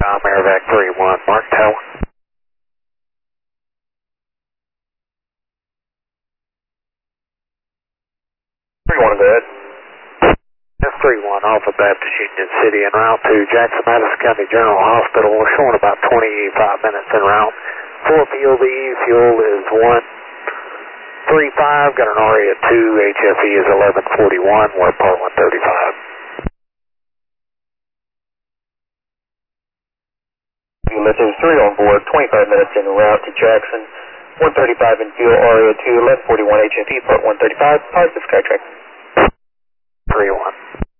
Airvac 3-1, Mark Tower. 3-1, go ahead. That's 3-1, Alpha Baptist Union City en route to Jackson Madison County General Hospital. We're showing about 25 minutes en route. For POV, fuel is 135, got an RA at 2, HFE is 1141, we're part 135. This is 3 on board, 25 minutes en route to Jackson, 135 in fuel, RA at 2, 1141, HFE, part 135, positive SkyTrack. 3-1.